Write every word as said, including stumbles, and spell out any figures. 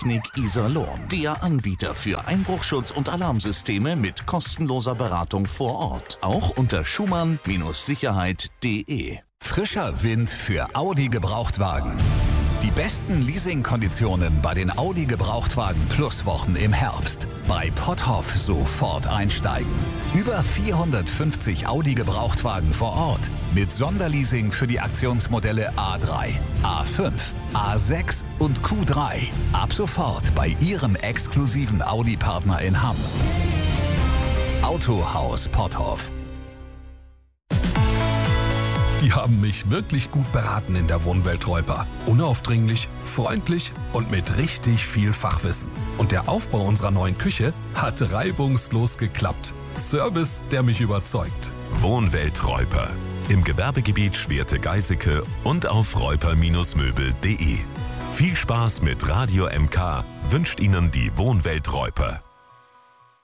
Iserlohn, der Anbieter für Einbruchschutz und Alarmsysteme mit kostenloser Beratung vor Ort. Auch unter schumann Sicherheit punkt de. Frischer Wind für Audi Gebrauchtwagen. Die besten Leasingkonditionen bei den Audi Gebrauchtwagen Plus Wochen im Herbst. Bei Potthoff sofort einsteigen. Über vierhundertfünfzig Audi Gebrauchtwagen vor Ort. Mit Sonderleasing für die Aktionsmodelle A drei, A fünf, A sechs und Q drei. Ab sofort bei Ihrem exklusiven Audi-Partner in Hamm. Autohaus Potthoff. Die haben mich wirklich gut beraten in der Wohnwelt Reuper. Unaufdringlich, freundlich und mit richtig viel Fachwissen. Und der Aufbau unserer neuen Küche hat reibungslos geklappt. Service, der mich überzeugt. Wohnwelt Reuper. Im Gewerbegebiet Schwerte-Geiseke und auf reuper Möbel punkt de. Viel Spaß mit Radio M K wünscht Ihnen die Wohnwelt Reuper.